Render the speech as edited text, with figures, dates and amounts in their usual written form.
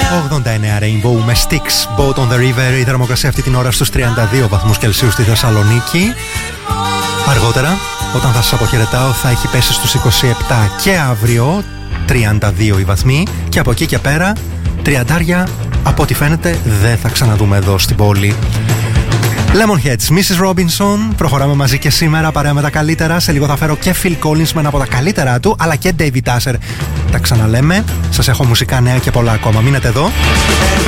89 Rainbow με Sticks, Boat on the River. Η θερμοκρασία αυτή την ώρα στους 32 βαθμούς Κελσίου στη Θεσσαλονίκη. Αργότερα, όταν θα σας αποχαιρετάω, θα έχει πέσει στους 27 και αύριο 32 οι βαθμοί. Και από εκεί και πέρα, 30 από ό,τι φαίνεται δεν θα ξαναδούμε εδώ στην πόλη. Lemonheads, Mrs. Robinson. Προχωράμε μαζί και σήμερα παρέα με τα καλύτερα. Σε λίγο θα φέρω και Phil Collins με ένα από τα καλύτερά του, αλλά και David Asher. Τα ξαναλέμε. Σας έχω μουσικά νέα και πολλά ακόμα. Μείνετε εδώ.